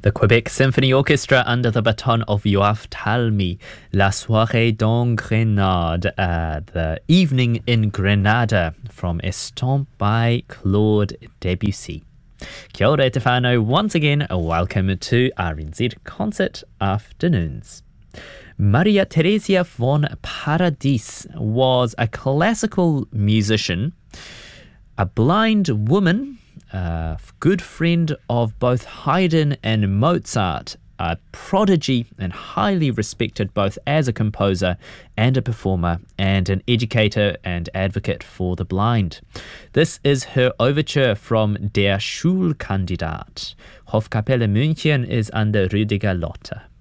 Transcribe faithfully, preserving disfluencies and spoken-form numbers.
The Quebec Symphony Orchestra under the baton of Yoav Talmi, La Soirée dans Grenade, uh, the evening in Grenada, from Estampes by Claude Debussy. Kia ora te whānau, once again, welcome to R N Z Concert Afternoons. Maria Theresia von Paradis was a classical musician, a blind woman, a good friend of both Haydn and Mozart, a prodigy and highly respected both as a composer and a performer, and an educator and advocate for the blind. This is her overture from Der Schulkandidat. Hofkapelle München is under Rüdiger Lotte.